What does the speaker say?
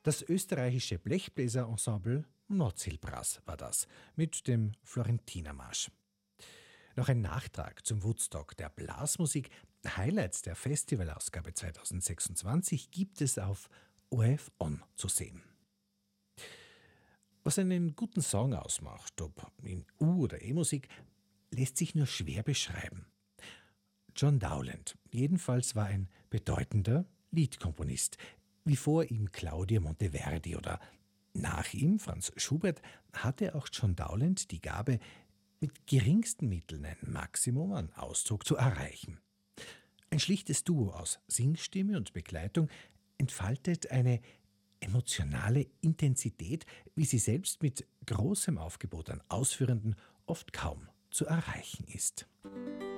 Das österreichische Blechbläserensemble Nordseelbrass war das mit dem Florentinermarsch. Noch ein Nachtrag zum Woodstock der Blasmusik. Highlights der Festivalausgabe 2026 gibt es auf ORF On zu sehen. Was einen guten Song ausmacht, ob in U- oder E-Musik, lässt sich nur schwer beschreiben. John Dowland jedenfalls war ein bedeutender Liedkomponist, wie vor ihm Claudio Monteverdi oder nach ihm Franz Schubert hatte auch John Dowland die Gabe, mit geringsten Mitteln ein Maximum an Ausdruck zu erreichen. Ein schlichtes Duo aus Singstimme und Begleitung entfaltet eine emotionale Intensität, wie sie selbst mit großem Aufgebot an Ausführenden oft kaum zu erreichen ist.